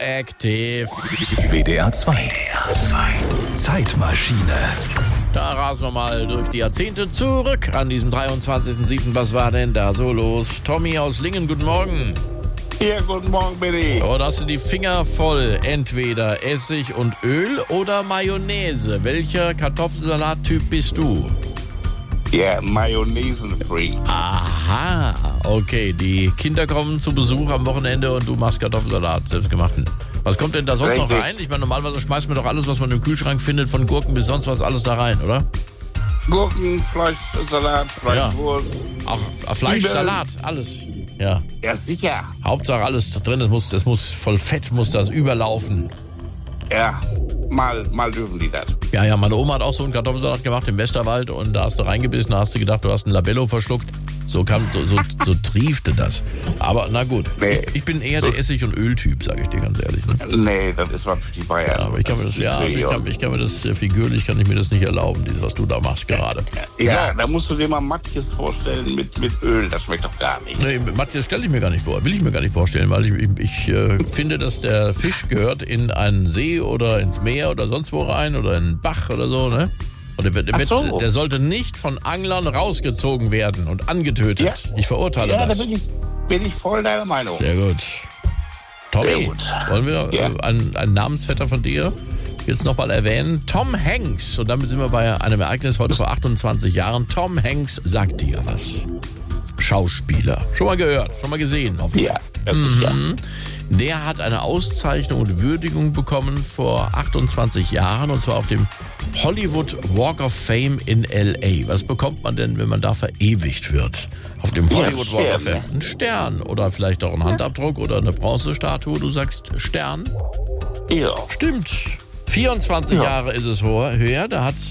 Active. WDR 2. Zeitmaschine. Da rasen wir mal durch die Jahrzehnte zurück an diesem 23.07. Was war denn da so los? Tommy aus Lingen, guten Morgen. Ja, guten Morgen, Billy. Oder hast du die Finger voll? Entweder Essig und Öl oder Mayonnaise. Welcher Kartoffelsalat-Typ bist du? Ja, Mayonnaise-free. Aha, okay. Die Kinder kommen zu Besuch am Wochenende und du machst Kartoffelsalat, selbstgemachten. Was kommt denn da sonst noch rein? Ich meine, normalerweise schmeißt man doch alles, was man im Kühlschrank findet, von Gurken bis sonst was, alles da rein, oder? Gurken, Fleischsalat, Fleischwurst. Auch Fleischsalat, alles. Ja. Ja, sicher. Hauptsache alles drin, das muss voll Fett, muss das überlaufen. Ja, mal dürfen die das. Ja, meine Oma hat auch so einen Kartoffelsalat gemacht im Westerwald und da hast du reingebissen, da hast du gedacht, du hast ein Labello verschluckt. So triefte das. Aber na gut, Nee. ich bin eher der Essig- und Öltyp, sage ich dir ganz ehrlich. Ne? Nee, das ist was für die Bayern. Ja, aber ich kann mir das figürlich kann ich mir das nicht erlauben, dieses, was du da machst gerade. Ja, da musst du dir mal Matjes vorstellen mit Öl, das schmeckt doch gar nicht. Nee, Matthias stelle ich mir gar nicht vor, will ich mir gar nicht vorstellen, weil ich finde, dass der Fisch gehört in einen See oder ins Meer oder sonst wo rein oder in einen Bach oder so, ne? Und der sollte nicht von Anglern rausgezogen werden und angetötet. Ja. Ich verurteile das. Ja, da bin ich voll deiner Meinung. Sehr gut. Tommy, Sehr gut. wollen wir einen Namensvetter von dir jetzt nochmal erwähnen? Tom Hanks. Und damit sind wir bei einem Ereignis heute vor 28 Jahren. Tom Hanks sagt dir was. Schauspieler. Schon mal gehört, schon mal gesehen. Ja, sicher. Der hat eine Auszeichnung und Würdigung bekommen vor 28 Jahren und zwar auf dem Hollywood Walk of Fame in L.A. Was bekommt man denn, wenn man da verewigt wird? Auf dem Hollywood Walk of Fame? Ein Stern oder vielleicht auch ein Handabdruck oder eine Bronzestatue. Du sagst Stern? Ja. Stimmt. 24 Jahre ist es her. Da hat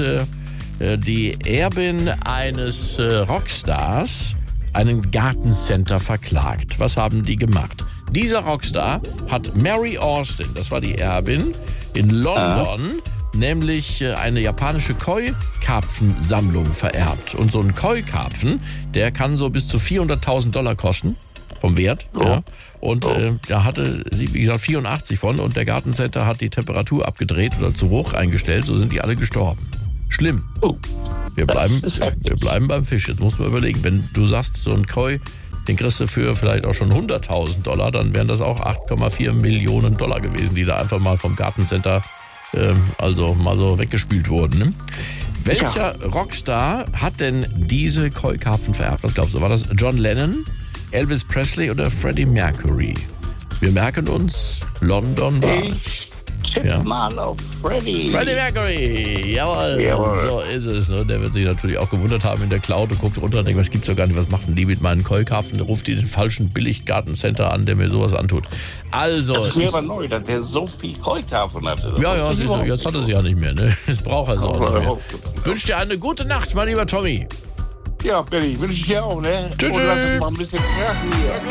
die Erbin eines Rockstars einen Gartencenter verklagt. Was haben die gemacht? Dieser Rockstar hat Mary Austin, das war die Erbin, in London nämlich eine japanische Koi-Karpfensammlung vererbt. Und so ein Koi-Karpfen, der kann so bis zu $400.000 kosten, vom Wert. Oh. Ja. Und da hatte sie, wie gesagt, 84 von und der Gartencenter hat die Temperatur abgedreht oder zu hoch eingestellt, so sind die alle gestorben. Schlimm. Oh. Wir bleiben beim Fisch. Jetzt muss man überlegen, wenn du sagst, so ein Koi, den kriegst du für vielleicht auch schon $100.000, dann wären das auch 8,4 Millionen Dollar gewesen, die da einfach mal vom Gartencenter also mal so weggespült wurden. Ne? Welcher Rockstar hat denn diese Koi-Karpfen vererbt? Was glaubst du? War das John Lennon, Elvis Presley oder Freddie Mercury? Wir merken uns, London war... Tipp mal auf Freddie. Freddie Mercury, jawohl. So ist es. Ne? Der wird sich natürlich auch gewundert haben in der Cloud und guckt runter und denkt, was gibt's doch gar nicht, was machen die mit meinen Koi-Karpfen? Der ruft die den falschen Billig-Gartencenter an, der mir sowas antut. Also. Das ist mir aber neu, dass der so viel Koi-Karpfen hatte. Ja, siehst du, jetzt hat er sie ja nicht mehr. Ne? Das braucht er so auch nicht mehr. Wünsche dir eine gute Nacht, mein lieber Tommy. Ja, Billy, wünsche ich dir auch, ne? Tschüss. Und lass uns mal ein bisschen krachen hier.